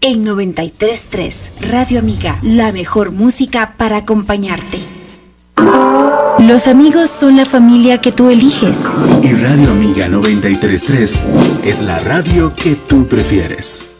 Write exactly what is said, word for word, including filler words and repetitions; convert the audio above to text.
En noventa y tres punto tres, Radio Amiga, la mejor música para acompañarte. Los amigos son la familia que tú eliges. Y Radio Amiga noventa y tres punto tres es la radio que tú prefieres.